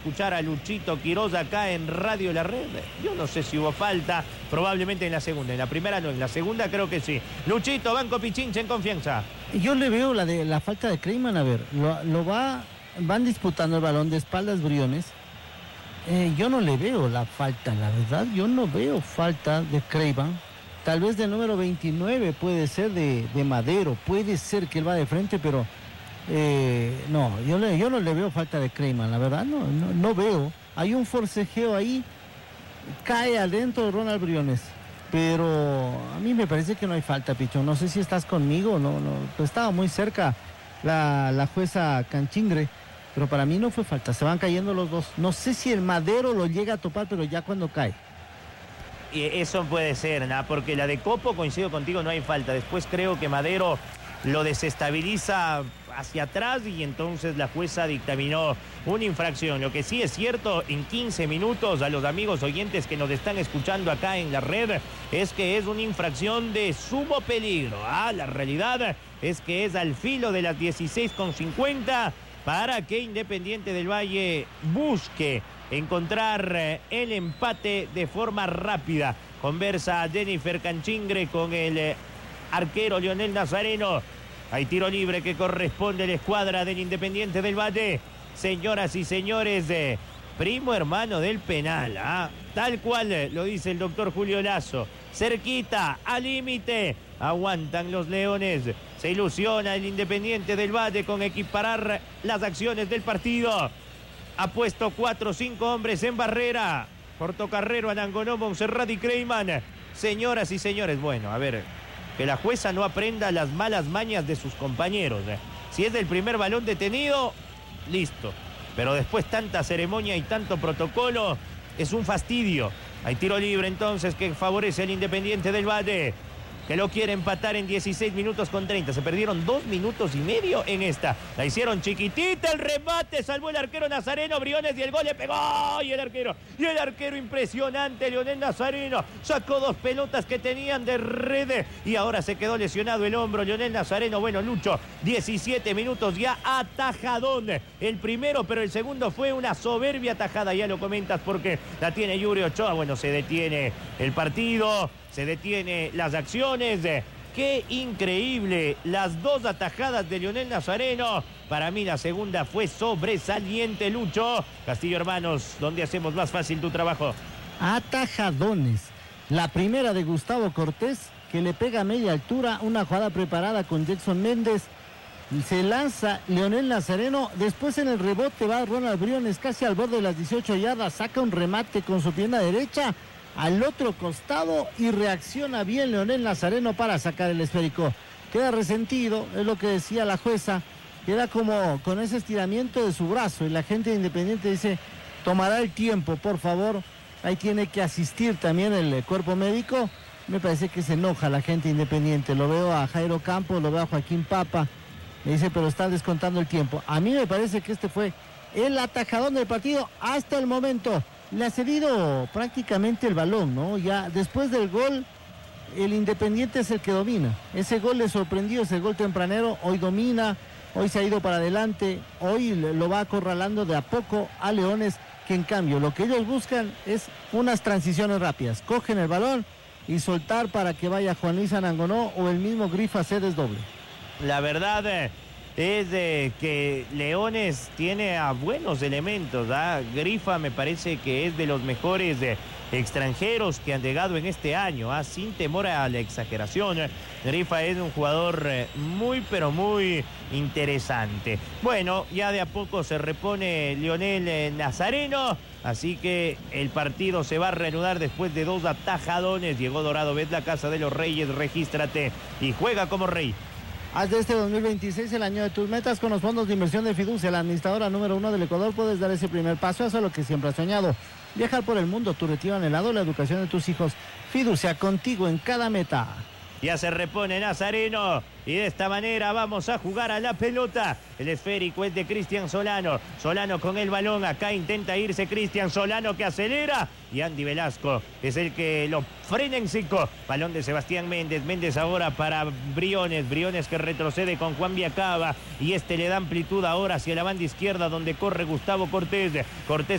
escuchar a Luchito Quiroz acá en Radio La Red. Yo no sé si hubo falta, probablemente en la segunda. En la primera no, en la segunda creo que sí. Luchito, Banco Pichincha en confianza. Yo le veo la falta de Creyman, a ver, van disputando el balón de espaldas Briones. Yo no le veo la falta, la verdad, yo no veo falta de Creyman. Tal vez del número 29 puede ser de Madero, puede ser que él va de frente, pero no, yo no le veo falta de Creyman, la verdad, no veo. Hay un forcejeo ahí, cae adentro de Ronald Briones, pero a mí me parece que no hay falta, Pichón. No sé si estás conmigo, no, pues estaba muy cerca la jueza Canchingre, pero para mí no fue falta, se van cayendo los dos. No sé si el Madero lo llega a topar, pero ya cuando cae. Y eso puede ser, ¿no? Porque la de Copo, coincido contigo, no hay falta. Después creo que Madero lo desestabiliza hacia atrás y entonces la jueza dictaminó una infracción. Lo que sí es cierto, en 15 minutos, a los amigos oyentes que nos están escuchando acá en la red, es que es una infracción de sumo peligro. La realidad es que es al filo de las 16:50 para que Independiente del Valle busque encontrar el empate de forma rápida. Conversa Jennifer Canchingre con el arquero Leonel Nazareno. Hay tiro libre que corresponde a la escuadra del Independiente del Valle. Señoras y señores, primo hermano del penal, tal cual lo dice el doctor Julio Lazo. Cerquita, al límite, aguantan los leones. Se ilusiona el Independiente del Valle con equiparar las acciones del partido. Ha puesto 4 o 5 hombres en barrera. Portocarrero, Anangonó, Monserrat y Creyman. Señoras y señores, bueno, a ver, que la jueza no aprenda las malas mañas de sus compañeros. Si es del primer balón detenido, listo. Pero después tanta ceremonia y tanto protocolo, es un fastidio. Hay tiro libre entonces que favorece al Independiente del Valle, que lo quiere empatar en 16 minutos con 30. Se perdieron 2 minutos y medio en esta. La hicieron chiquitita, el remate, salvó el arquero Nazareno, Briones, y el gol le pegó. Y el arquero impresionante, Leonel Nazareno, sacó 2 pelotas que tenían de red y ahora se quedó lesionado el hombro. Leonel Nazareno, bueno, Lucho, 17 minutos ya, atajadón. El primero, pero el segundo fue una soberbia atajada, ya lo comentas porque la tiene Yuri Ochoa. Bueno, se detiene el partido, se detiene las acciones. Qué increíble las 2 atajadas de Leonel Nazareno. Para mí la segunda fue sobresaliente, Lucho. Castillo Hermanos, donde hacemos más fácil tu trabajo. Atajadones. La primera de Gustavo Cortés, que le pega a media altura, una jugada preparada con Jackson Méndez. Se lanza Leonel Nazareno, después en el rebote va Ronald Briones casi al borde de las 18 yardas, saca un remate con su pierna derecha al otro costado y reacciona bien Leonel Nazareno para sacar el esférico. Queda resentido, es lo que decía la jueza, queda como con ese estiramiento de su brazo y la gente de Independiente dice, tomará el tiempo, por favor. Ahí tiene que asistir también el cuerpo médico. Me parece que se enoja la gente Independiente. Lo veo a Jairo Campos, lo veo a Joaquín Papa. Me dice, pero está descontando el tiempo. A mí me parece que este fue el atajadón del partido hasta el momento. Le ha cedido prácticamente el balón, ¿no? Ya después del gol, el Independiente es el que domina. Ese gol le sorprendió, ese gol tempranero. Hoy domina, hoy se ha ido para adelante. Hoy lo va acorralando de a poco a Leones, que en cambio lo que ellos buscan es unas transiciones rápidas. Cogen el balón y soltar para que vaya Juan Luis Anangonó o el mismo Grifa se desdoble. La verdad es que Leones tiene a buenos elementos. Grifa me parece que es de los mejores extranjeros que han llegado en este año, sin temor a la exageración. Grifa es un jugador muy pero muy interesante. Bueno, ya de a poco se repone Leonel Nazareno, así que el partido se va a reanudar después de 2 atajadones. Llegó Dorado, ves la casa de los Reyes, regístrate y juega como rey. Haz de este 2026 el año de tus metas con los fondos de inversión de Fiducia, la administradora número 1 del Ecuador. Puedes dar ese primer paso hacia lo que siempre has soñado. Viajar por el mundo, tu retiro anhelado, la educación de tus hijos. Fiducia, contigo en cada meta. Ya se repone Nazareno. Y de esta manera vamos a jugar a la pelota. El esférico es de Cristian Solano. Solano con el balón. Acá intenta irse Cristian Solano, que acelera. Y Andy Velasco es el que lo frena en seco. Balón de Sebastián Méndez. Méndez ahora para Briones. Briones que retrocede con Juan Viacaba. Y este le da amplitud ahora hacia la banda izquierda, donde corre Gustavo Cortés. Cortés